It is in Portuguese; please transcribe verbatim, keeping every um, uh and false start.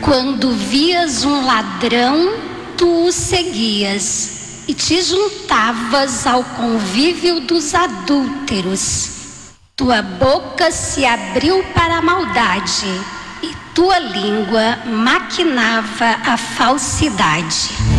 Quando vias um ladrão, tu o seguias e te juntavas ao convívio dos adúlteros. Tua boca se abriu para a maldade e tua língua maquinava a falsidade.